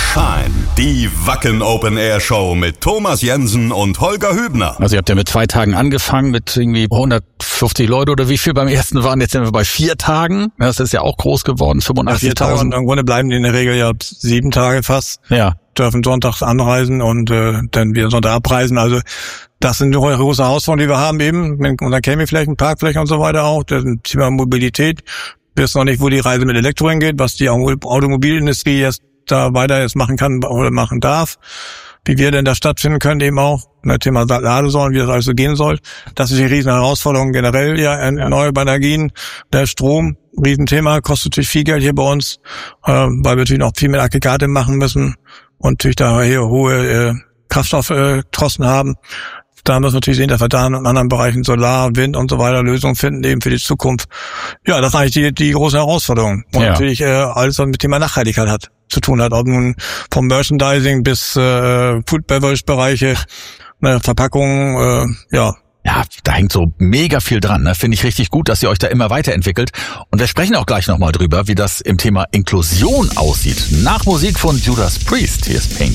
Shine, die Wacken Open Air Show mit Thomas Jensen und Holger Hübner. Also ihr habt ja mit 2 Tagen angefangen, mit irgendwie 150 Leute oder wie viel beim ersten waren. Jetzt sind wir bei 4 Tagen. Das ist ja auch groß geworden, 85.000. Und im Grunde bleiben die in der Regel ja 7 Tage fast. Ja. Dürfen Sonntag anreisen und dann wieder Sonntag abreisen. Also das sind die große Herausforderungen, die wir haben eben. Mit unseren Campingflächen, Parkflächen und so weiter auch. Das ist ein Thema Mobilität. Wir wissen noch nicht, wo die Reise mit Elektro hingeht, was die Automobilindustrie jetzt da weiter jetzt machen kann oder machen darf. Wie wir denn da stattfinden können eben auch. Das Thema Ladesäulen, wie das alles so gehen soll. Das ist die riesen Herausforderung generell, ja, erneuerbare Energien. Der Strom, Riesenthema, kostet natürlich viel Geld hier bei uns, weil wir natürlich noch viel mit Aggregate machen müssen und natürlich da hier hohe Kraftstoffkosten haben. Da müssen wir natürlich sehen, dass wir da in anderen Bereichen Solar, Wind und so weiter Lösungen finden, eben für die Zukunft. Ja, das ist eigentlich die große Herausforderung. Und natürlich alles, was mit dem Thema Nachhaltigkeit zu tun hat. Ob nun vom Merchandising bis Food-Beverage-Bereiche, Verpackungen, ja. Ja, da hängt so mega viel dran. Ne? Finde ich richtig gut, dass ihr euch da immer weiterentwickelt. Und wir sprechen auch gleich nochmal drüber, wie das im Thema Inklusion aussieht. Nach Musik von Judas Priest. Hier ist Pink.